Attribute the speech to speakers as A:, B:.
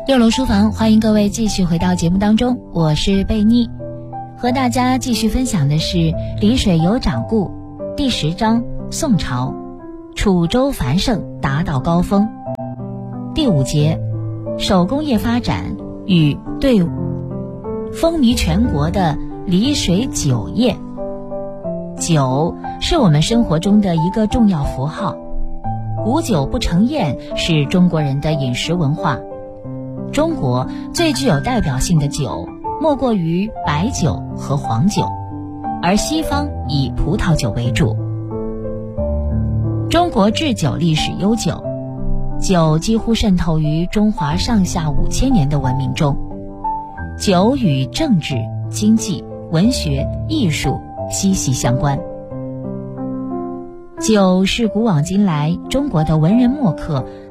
A: 六楼书房，欢迎各位继续回到节目当中，我是贝妮，和大家继续分享的是《丽水有掌故》第10章宋朝，楚州繁盛达到高峰。第5节，手工业发展与对风靡全国的丽水酒业。酒是我们生活中的一个重要符号，无酒不成宴是中国人的饮食文化。中国最具有代表性的酒莫过于白酒和黄酒，而西方以葡萄酒为主。中国制酒历史悠久，酒几乎渗透于中华上下5000年的文明中。酒与政治、经济、文学、艺术息息相关。酒是古往今来中国的文人墨客